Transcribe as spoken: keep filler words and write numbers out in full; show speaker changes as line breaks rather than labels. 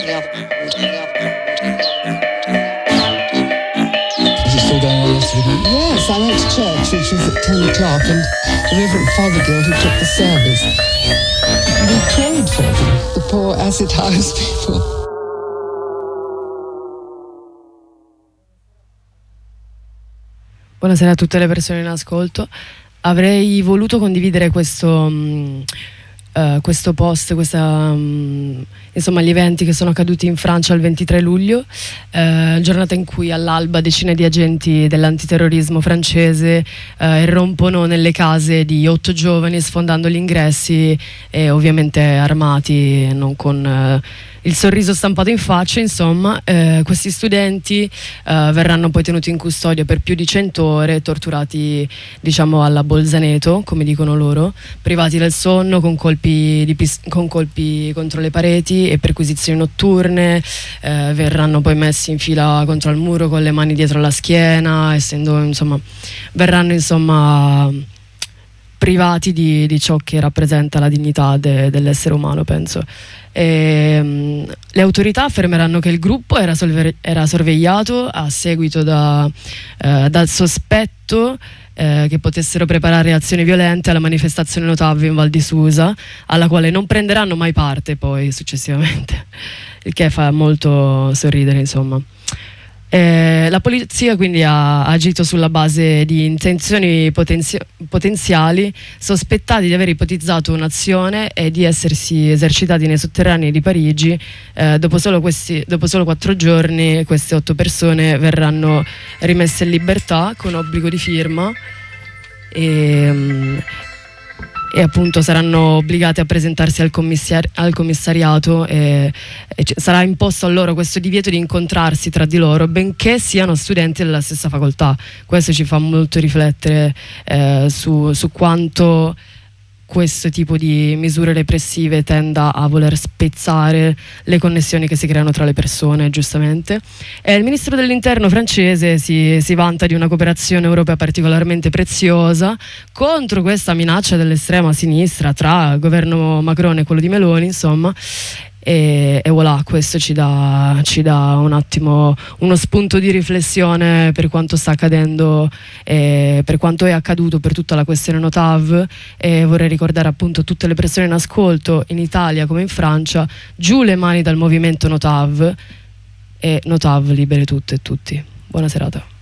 Yes, I went to church, which was at ten o'clock, and the Reverend Fothergill, who took the service, we prayed for them, the poor acid house people.
Buonasera a tutte le persone in ascolto. Avrei voluto condividere questo, um, uh, questo post, questa, um, insomma, gli eventi che sono accaduti in Francia il ventitré luglio, uh, giornata in cui all'alba decine di agenti dell'antiterrorismo francese uh, irrompono nelle case di otto giovani sfondando gli ingressi e ovviamente armati, non con uh, il sorriso stampato in faccia. Insomma, eh, questi studenti eh, verranno poi tenuti in custodia per più di cento ore, torturati, diciamo, alla Bolzaneto, come dicono loro, privati del sonno, con colpi, di pis- con colpi contro le pareti e perquisizioni notturne. Eh, verranno poi messi in fila contro il muro con le mani dietro la schiena, essendo, insomma, verranno insomma privati di, di ciò che rappresenta la dignità de, dell'essere umano, penso. E, um, le autorità affermeranno che il gruppo era, solver- era sorvegliato a seguito da, uh, dal sospetto uh, che potessero preparare azioni violente alla manifestazione Notav in Val di Susa, alla quale non prenderanno mai parte poi successivamente, il che fa molto sorridere, insomma. Eh, la polizia quindi ha agito sulla base di intenzioni potenzi- potenziali, sospettati di aver ipotizzato un'azione e di essersi esercitati nei sotterranei di Parigi. Eh, dopo, solo questi, dopo solo quattro giorni queste otto persone verranno rimesse in libertà con obbligo di firma e, um, e appunto saranno obbligati a presentarsi al, commissari- al commissariato e, e c- sarà imposto a loro questo divieto di incontrarsi tra di loro, benché siano studenti della stessa facoltà. Questo ci fa molto riflettere eh, su, su quanto questo tipo di misure repressive tenda a voler spezzare le connessioni che si creano tra le persone, giustamente. E il ministro dell'interno francese si, si vanta di una cooperazione europea particolarmente preziosa contro questa minaccia dell'estrema sinistra tra il governo Macron e quello di Meloni, insomma. E, e voilà, questo ci dà, ci dà un attimo uno spunto di riflessione per quanto sta accadendo e per quanto è accaduto per tutta la questione Notav. E vorrei ricordare appunto tutte le persone in ascolto, in Italia come in Francia: giù le mani dal movimento Notav, e Notav liberi tutte e tutti. Buona serata.